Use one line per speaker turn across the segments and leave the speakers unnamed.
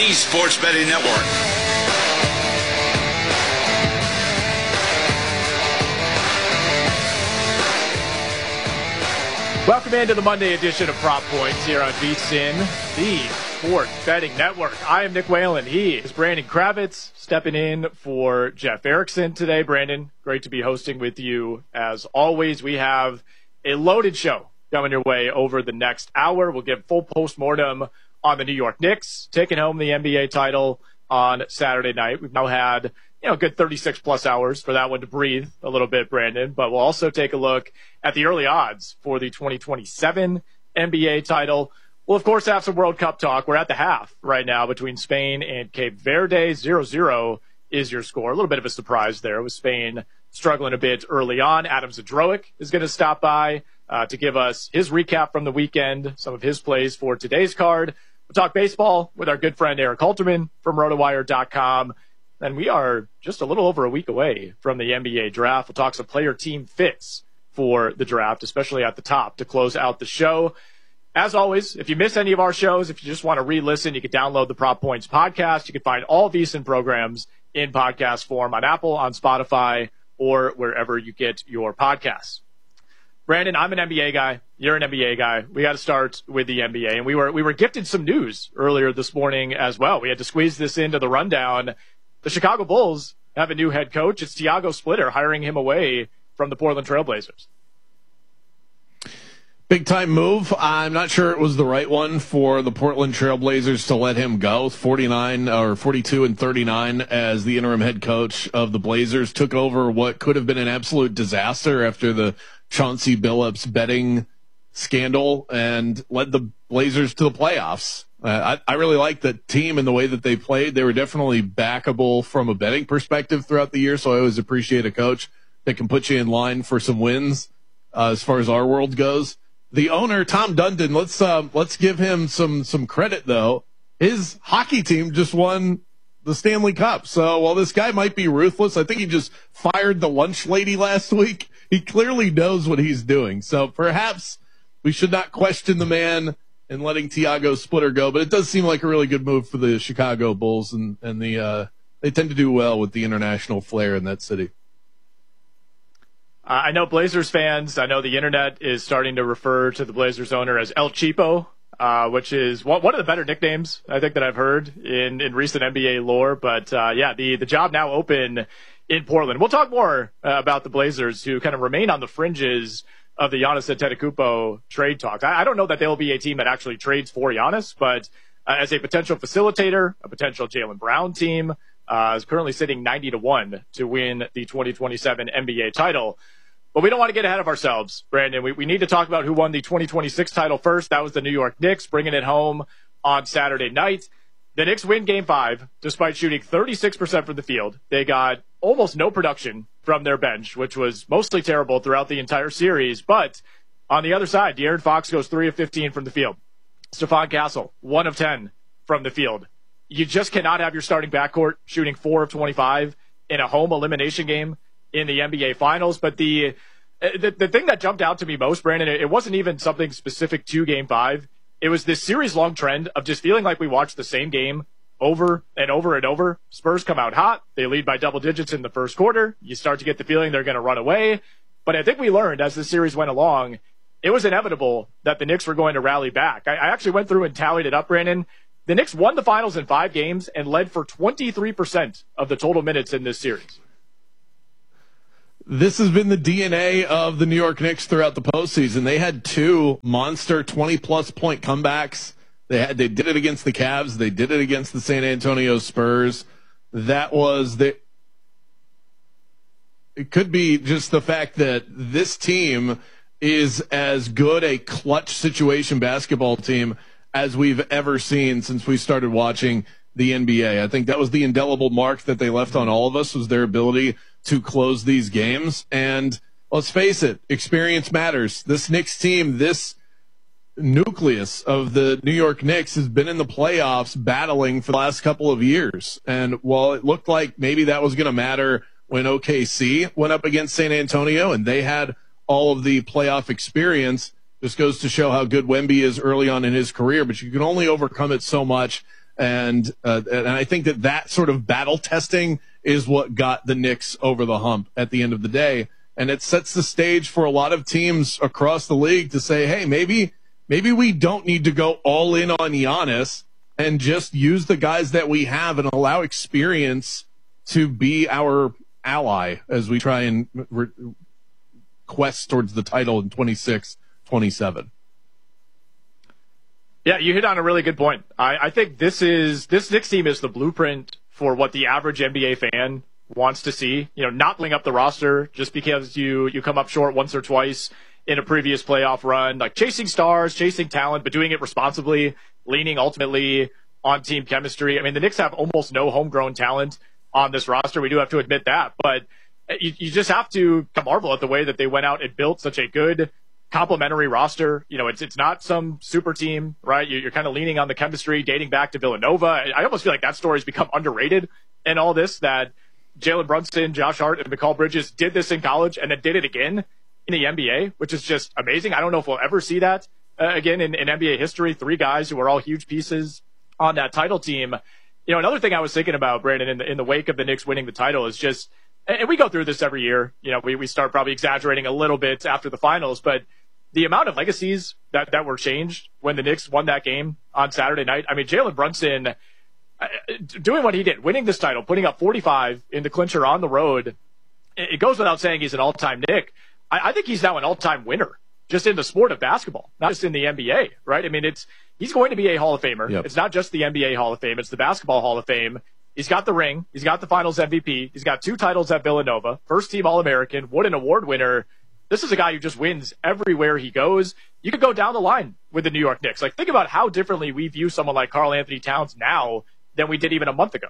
the Sports Betting Network.
Welcome into the Monday edition of Prop Points here on VSiN, the Sports Betting Network. I am Nick Whalen. He is Brandon Kravitz, stepping in for Jeff Erickson today. Brandon, great to be hosting with you. As always, we have a loaded show coming your way over the next hour. We'll give full postmortem on the New York Knicks taking home the NBA title on Saturday night. We've now had a good 36-plus hours for that one to breathe a little bit, Brandon. But we'll also take a look at the early odds for the 2027 NBA title. We'll, of course, have some World Cup talk. We're at the half right now between Spain and Cape Verde. 0-0 is your score. A little bit of a surprise there with Spain struggling a bit early on. Adam Zdroik is going to stop by to give us his recap from the weekend, some of his plays for today's card. We'll talk baseball with our good friend Eric Halterman from RotoWire.com. And we are just a little over a week away from the NBA draft. We'll talk some player team fits for the draft, especially at the top to close out the show. As always, if you miss any of our shows, if you just want to re-listen, you can download the Prop Points podcast. You can find all VSiN programs in podcast form on Apple, on Spotify, or wherever you get your podcasts. Brandon, I'm an NBA guy. You're an NBA guy. We got to start with the NBA. And we were gifted some news earlier this morning as well. We had to squeeze this into the rundown. The Chicago Bulls have a new head coach. It's Tiago Splitter, hiring him away from the Portland Trailblazers.
Big time move. I'm not sure it was the right one for the Portland Trailblazers to let him go. 42-39 as the interim head coach of the Blazers took over what could have been an absolute disaster after the Chauncey Billups betting scandal and led the Blazers to the playoffs. I really like the team and the way that they played. They were definitely backable from a betting perspective throughout the year, so I always appreciate a coach that can put you in line for some wins as far as our world goes. The owner, Tom Dundon, let's give him some credit, though. His hockey team just won the Stanley Cup. So while this guy might be ruthless, I think he just fired the lunch lady last week. He clearly knows what he's doing. So perhaps we should not question the man in letting Tiago Splitter go, but it does seem like a really good move for the Chicago Bulls, and they tend to do well with the international flair in that city.
I know Blazers fans, I know the internet is starting to refer to the Blazers owner as El Cheapo, which is one of the better nicknames I think that I've heard in recent NBA lore. But the job now open in Portland. We'll talk more about the Blazers, who kind of remain on the fringes of the Giannis Antetokounmpo trade talks. I don't know that they'll be a team that actually trades for Giannis, but as a potential facilitator, a potential Jaylen Brown team, is currently sitting 90-1 to win the 2027 NBA title. But we don't want to get ahead of ourselves, Brandon. We need to talk about who won the 2026 title first. That was the New York Knicks, bringing it home on Saturday night. The Knicks win Game 5 despite shooting 36% from the field. They got almost no production from their bench, which was mostly terrible throughout the entire series. But on the other side, De'Aaron Fox goes 3 of 15 from the field. Stephon Castle, 1 of 10 from the field. You just cannot have your starting backcourt shooting 4 of 25 in a home elimination game in the NBA Finals. But the thing that jumped out to me most, Brandon, it wasn't even something specific to Game 5. It was this series-long trend of just feeling like we watched the same game over and over and over. Spurs come out hot. They lead by double digits in the first quarter. You start to get the feeling they're going to run away. But I think we learned as the series went along, it was inevitable that the Knicks were going to rally back. I actually went through and tallied it up, Brandon. The Knicks won the finals in 5 games and led for 23% of the total minutes in this series.
This has been the DNA of the New York Knicks throughout the postseason. They had 2 monster 20-plus point comebacks. They did it against the Cavs. They did it against the San Antonio Spurs. It could be just the fact that this team is as good a clutch situation basketball team as we've ever seen since we started watching the NBA. I think that was the indelible mark that they left on all of us, was their ability to close these games. And let's face it, experience matters. This Knicks team, this nucleus of the New York Knicks has been in the playoffs battling for the last couple of years. And while it looked like maybe that was going to matter when OKC went up against San Antonio and they had all of the playoff experience, this goes to show how good Wemby is early on in his career, but you can only overcome it so much And I think that sort of battle testing is what got the Knicks over the hump at the end of the day. And it sets the stage for a lot of teams across the league to say, hey, maybe we don't need to go all in on Giannis and just use the guys that we have and allow experience to be our ally as we try and quest towards the title in 26-27.
Yeah, you hit on a really good point. I think this Knicks team is the blueprint for what the average NBA fan wants to see. You know, not pulling up the roster just because you come up short once or twice in a previous playoff run, like chasing stars, chasing talent, but doing it responsibly, leaning ultimately on team chemistry. I mean, the Knicks have almost no homegrown talent on this roster. We do have to admit that, but you just have to marvel at the way that they went out and built such a good complementary roster. You know, it's not some super team, right? You're kind of leaning on the chemistry dating back to Villanova. I almost feel like that story's become underrated in all this, that Jalen Brunson, Josh Hart, and Mikal Bridges did this in college and then did it again in the NBA, which is just amazing. I don't know if we'll ever see that again in NBA history. Three guys who are all huge pieces on that title team. You know, another thing I was thinking about, Brandon, in the wake of the Knicks winning the title is just, and we go through this every year, you know, we start probably exaggerating a little bit after the finals, but the amount of legacies that were changed when the Knicks won that game on Saturday night. I mean, Jalen Brunson doing what he did, winning this title, putting up 45 in the clincher on the road. It goes without saying he's an all-time Knick. I think he's now an all-time winner just in the sport of basketball, not just in the NBA, right? I mean, he's going to be a Hall of Famer. Yep. It's not just the NBA Hall of Fame. It's the Basketball Hall of Fame. He's got the ring. He's got the finals MVP. He's got 2 titles at Villanova. First team All-American. What an award winner. This is a guy who just wins everywhere he goes. You could go down the line with the New York Knicks. Like, think about how differently we view someone like Karl Anthony Towns now than we did even a month ago.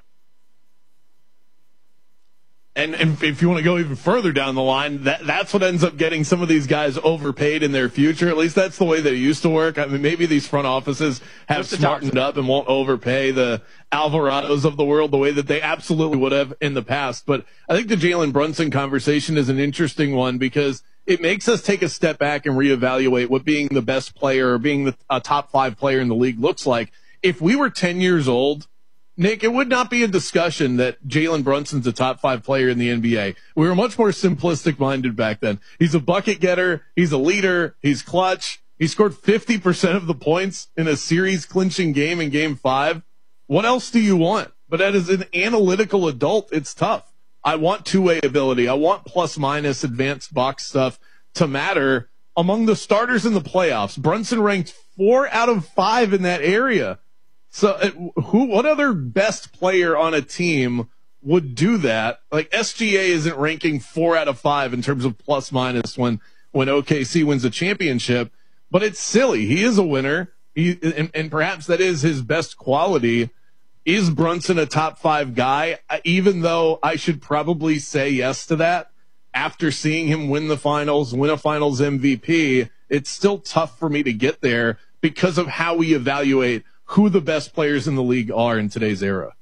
And if you want to go even further down the line, that's what ends up getting some of these guys overpaid in their future. At least that's the way they used to work. I mean, maybe these front offices have smartened up and won't overpay the Alvarados of the world the way that they absolutely would have in the past. But I think the Jalen Brunson conversation is an interesting one because it makes us take a step back and reevaluate what being the best player or being a top 5 player in the league looks like. If we were 10 years old, Nick, it would not be a discussion that Jalen Brunson's a top 5 player in the NBA. We were much more simplistic minded back then. He's a bucket getter. He's a leader. He's clutch. He scored 50% of the points in a series clinching game in game 5. What else do you want? But as an analytical adult, it's tough. I want two-way ability. I want plus minus advanced box stuff to matter among the starters in the playoffs. Brunson ranked 4 out of 5 in that area. So what other best player on a team would do that? Like SGA isn't ranking 4 out of 5 in terms of plus minus when OKC wins a championship, but it's silly. He is a winner. And perhaps that is his best quality. Is Brunson a top 5 guy? Even though I should probably say yes to that after seeing him win the finals, win a finals MVP, it's still tough for me to get there because of how we evaluate who the best players in the league are in today's era.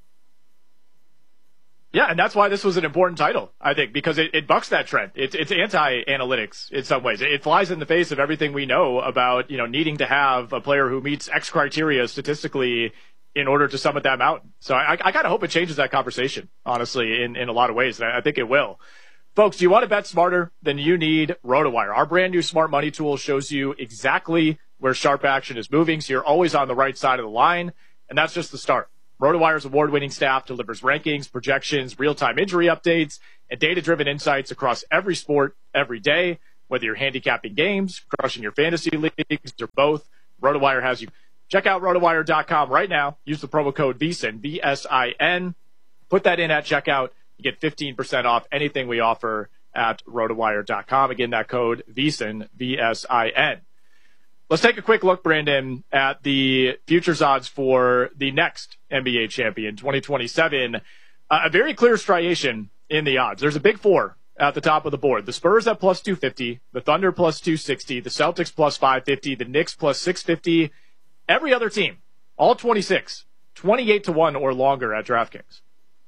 Yeah, and that's why this was an important title, I think, because it bucks that trend. It's anti-analytics in some ways. It flies in the face of everything we know about, needing to have a player who meets X criteria statistically in order to summit that mountain. So I kind of hope it changes that conversation, honestly, in a lot of ways, and I think it will. Folks, do you want to bet smarter? Then you need RotoWire. Our brand new smart money tool shows you exactly where sharp action is moving, so you're always on the right side of the line, and that's just the start. RotoWire's award-winning staff delivers rankings, projections, real-time injury updates, and data-driven insights across every sport, every day. Whether you're handicapping games, crushing your fantasy leagues, or both, RotoWire has you. Check out RotoWire.com right now. Use the promo code VSIN, V-S-I-N. Put that in at checkout. You get 15% off anything we offer at RotoWire.com. Again, that code VSIN, V-S-I-N. Let's take a quick look, Brandon, at the futures odds for the next NBA champion, 2027. A very clear striation in the odds. There's a big 4 at the top of the board. The Spurs at plus 250, the Thunder plus 260, the Celtics plus 550, the Knicks plus 650. Every other team, all 26, 28-1 or longer at DraftKings.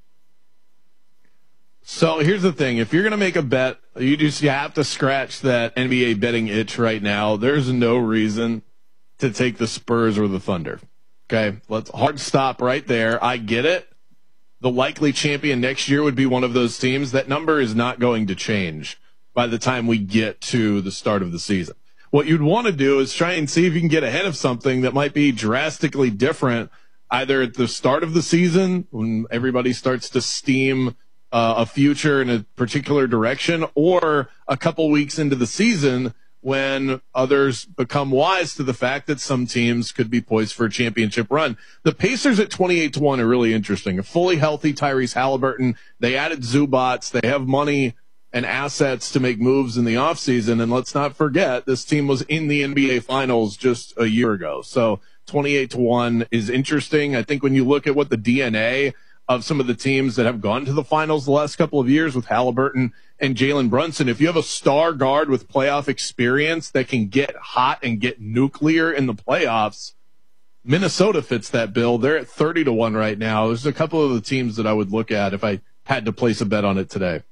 So here's the thing. If you're going to make a bet, you have to scratch that NBA betting itch right now. There's no reason to take the Spurs or the Thunder. Okay, let's hard stop right there. I get it. The likely champion next year would be one of those teams. That number is not going to change by the time we get to the start of the season. What you'd want to do is try and see if you can get ahead of something that might be drastically different, either at the start of the season when everybody starts to steam a future in a particular direction, or a couple weeks into the season when others become wise to the fact that some teams could be poised for a championship run. The Pacers at 28-1 are really interesting. A fully healthy Tyrese Halliburton. They added Zubats. They have money and assets to make moves in the offseason. And let's not forget, this team was in the NBA Finals just a year ago. So 28-1 is interesting. I think when you look at what the DNA of some of the teams that have gone to the finals the last couple of years with Halliburton and Jalen Brunson, if you have a star guard with playoff experience that can get hot and get nuclear in the playoffs, Minnesota fits that bill. They're at 30-1 right now. There's a couple of the teams that I would look at if I had to place a bet on it today.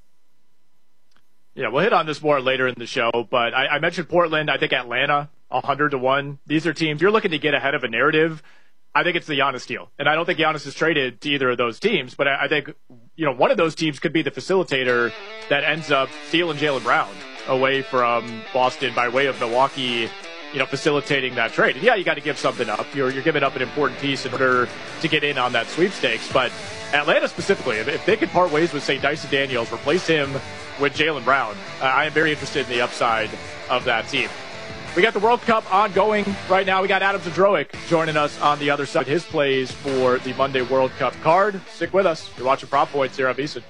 Yeah, we'll hit on this more later in the show, but I mentioned Portland. I think Atlanta, 100-1. These are teams you're looking to get ahead of a narrative. I think it's the Giannis deal. And I don't think Giannis is traded to either of those teams, but I think, one of those teams could be the facilitator that ends up stealing Jaylen Brown away from Boston by way of Milwaukee, facilitating that trade. And yeah, you got to give something up. You're giving up an important piece in order to get in on that sweepstakes. But Atlanta specifically, if they could part ways with, say, Dyson Daniels, replace him with Jaylen Brown, I am very interested in the upside of that team. We got the World Cup ongoing right now. We got Adam Zdroik joining us on the other side. His plays for the Monday World Cup card. Stick with us. You're watching Prop Points here on VSiN.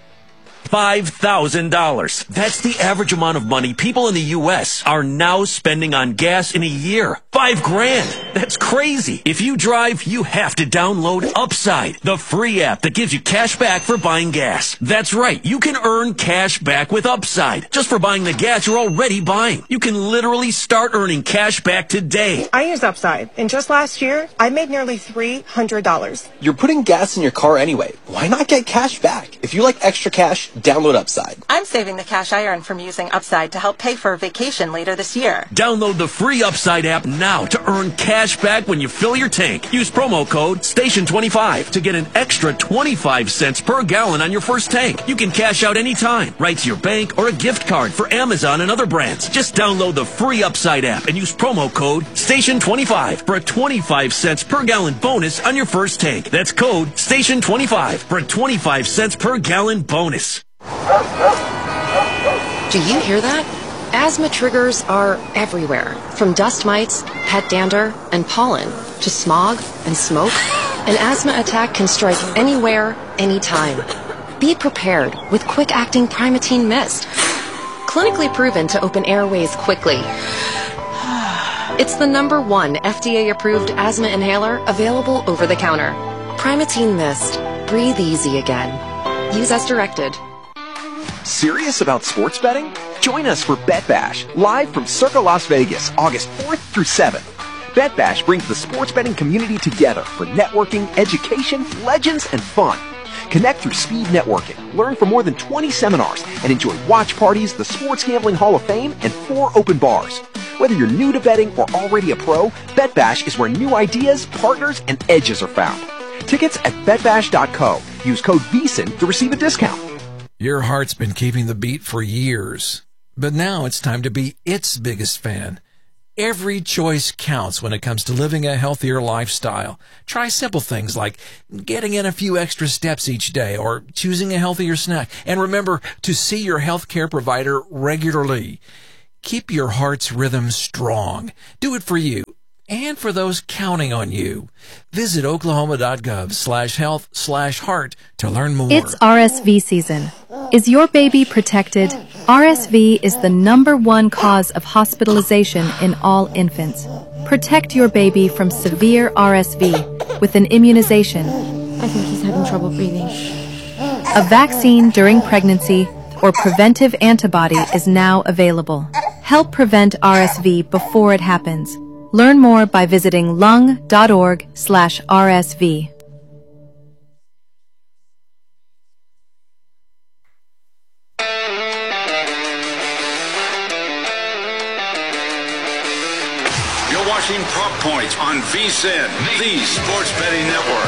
$5,000. That's the average amount of money people in the U.S. are now spending on gas in a year. $5,000. That's crazy. If you drive, you have to download Upside, the free app that gives you cash back for buying gas. That's right. You can earn cash back with Upside just for buying the gas you're already buying. You can literally start earning cash back today.
I use Upside, and just last year, I made nearly $300.
You're putting gas in your car anyway. Why not get cash back? If you like extra cash, download Upside.
I'm saving the cash I earn from using Upside to help pay for a vacation later this year.
Download the free Upside app now to earn cash back when you fill your tank. Use promo code STATION25 to get an extra 25 cents per gallon on your first tank. You can cash out anytime, right to your bank or a gift card for Amazon and other brands. Just download the free Upside app and use promo code STATION25 for a 25 cents per gallon bonus on your first tank. That's code STATION25 for a 25 cents per gallon bonus.
Do you hear that? Asthma triggers are everywhere, from dust mites, pet dander, and pollen, to smog and smoke. An asthma attack can strike anywhere, anytime. Be prepared with quick-acting Primatene Mist. Clinically proven to open airways quickly. It's the #1 FDA-approved asthma inhaler available over the counter. Primatene Mist. Breathe easy again. Use as directed.
Serious about sports betting? Join us for Bet Bash, live from Circa Las Vegas, August 4th through 7th. Bet Bash brings the sports betting community together for networking, education, legends, and fun. Connect through speed networking, learn from more than 20 seminars, and enjoy watch parties, the Sports Gambling Hall of Fame, and 4 open bars. Whether you're new to betting or already a pro, Bet Bash is where new ideas, partners, and edges are found. Tickets at betbash.co. Use code VSiN to receive a discount.
Your heart's been keeping the beat for years, but now it's time to be its biggest fan. Every choice counts when it comes to living a healthier lifestyle. Try simple things like getting in a few extra steps each day or choosing a healthier snack. And remember to see your healthcare provider regularly. Keep your heart's rhythm strong. Do it for you and for those counting on you. Visit oklahoma.gov/health/heart to learn more.
It's RSV season. Is your baby protected? RSV is the #1 cause of hospitalization in all infants. Protect your baby from severe RSV with an immunization.
I think he's having trouble breathing.
A vaccine during pregnancy or preventive antibody is now available. Help prevent RSV before it happens. Learn more by visiting lung.org/RSV.
You're watching Prop Points on VSiN, the Sports Betting Network.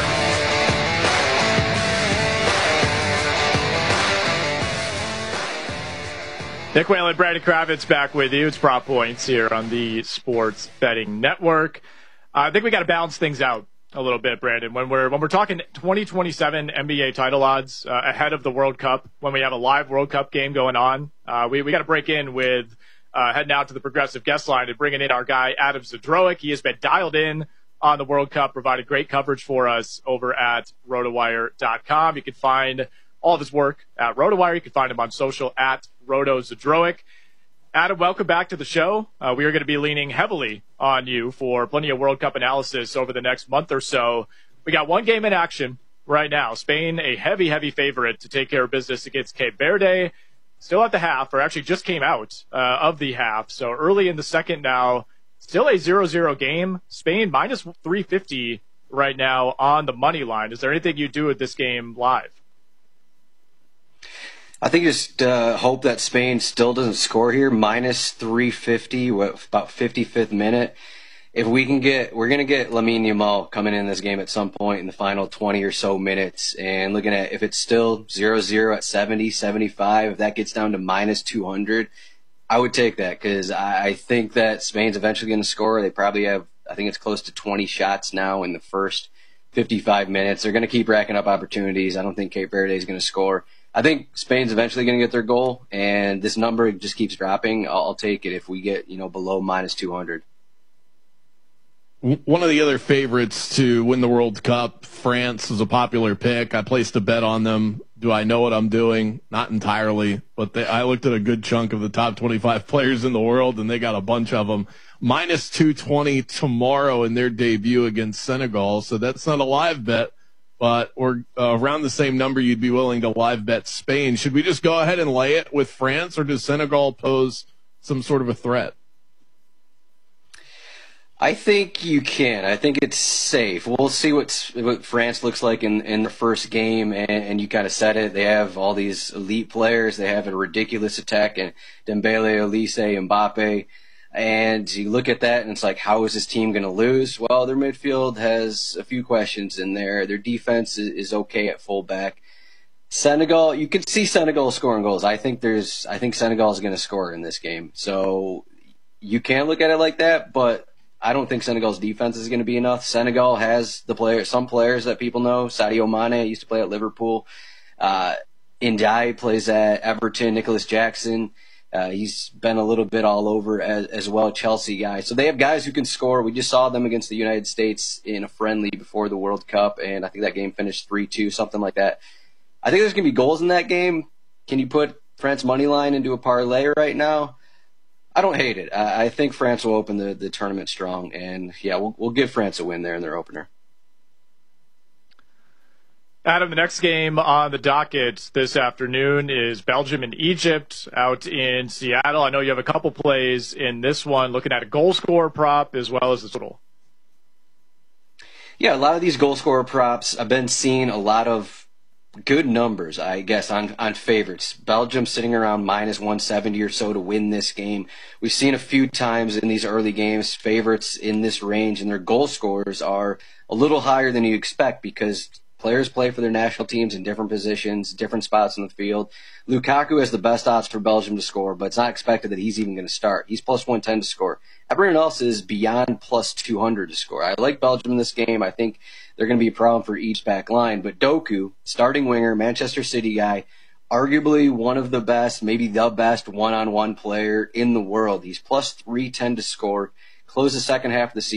Nick Whalen, Brandon Kravitz back with you. It's Prop Points here on the Sports Betting Network. I think we got to balance things out a little bit, Brandon. When we're talking 2027 NBA title odds ahead of the World Cup, when we have a live World Cup game going on, we got to break in with heading out to the Progressive guest line and bringing in our guy Adam Zdroik. He has been dialed in on the World Cup, provided great coverage for us over at RotoWire.com. You can find all of his work at RotoWire. You can find him on social at RotoZdroik. Adam, welcome back to the show. We are going to be leaning heavily on you for plenty of World Cup analysis over the next month or so. We got one game in action right now. Spain, a heavy, heavy favorite to take care of business against Cape Verde. Still at the half, or actually just came out of the half. So early in the second now, still a 0-0 game. Spain minus 350 right now on the money line. Is there anything you do with this game live?
I think just hope that Spain still doesn't score here. Minus 350, about 55th minute. If we can we're going to get Lamine Yamal coming in this game at some point in the final 20 or so minutes. And looking at if it's still 0-0 at 70, 75, if that gets down to minus 200, I would take that because I think that Spain's eventually going to score. They probably have, I think it's close to 20 shots now in the first 55 minutes. They're going to keep racking up opportunities. I don't think Cape Verde is going to score. I think Spain's eventually going to get their goal, and this number just keeps dropping. I'll take it if we get below minus 200.
One of the other favorites to win the World Cup, France, is a popular pick. I placed a bet on them. Do I know what I'm doing? Not entirely, but I looked at a good chunk of the top 25 players in the world, and they got a bunch of them. Minus 220 tomorrow in their debut against Senegal, so that's not a live bet. But we're around the same number you'd be willing to live bet Spain. Should we just go ahead and lay it with France, or does Senegal pose some sort of a threat?
I think you can. I think it's safe. We'll see what France looks like in the first game, and you kind of said it. They have all these elite players. They have a ridiculous attack, and Dembele, Elise, Mbappe. And you look at that, and it's like, how is this team going to lose? Well, their midfield has a few questions in there. Their defense is okay at fullback. Senegal, you can see Senegal scoring goals. I think Senegal is going to score in this game. So you can look at it like that, but I don't think Senegal's defense is going to be enough. Senegal has some players that people know. Sadio Mane used to play at Liverpool. Ndiaye plays at Everton. Nicholas Jackson. He's been a little bit all over as well, Chelsea guy. So they have guys who can score. We just saw them against the United States in a friendly before the World Cup, and I think that game finished 3-2, something like that. I think there's going to be goals in that game. Can you put France money line into a parlay right now? I don't hate it. I think France will open the tournament strong, and yeah, we'll give France a win there in their opener.
Adam, the next game on the docket this afternoon is Belgium and Egypt out in Seattle. I know you have a couple plays in this one, looking at a goal scorer prop as well as the total.
Yeah, a lot of these goal scorer props, I've been seeing a lot of good numbers, I guess, on favorites. Belgium sitting around minus 170 or so to win this game. We've seen a few times in these early games favorites in this range, and their goal scorers are a little higher than you expect because players play for their national teams in different positions, different spots in the field. Lukaku has the best odds for Belgium to score, but it's not expected that he's even going to start. He's plus 110 to score. Everyone else is beyond plus 200 to score. I like Belgium in this game. I think they're going to be a problem for each back line. But Doku, starting winger, Manchester City guy, arguably one of the best, maybe the best one-on-one player in the world. He's plus 310 to score. Close the second half of the season.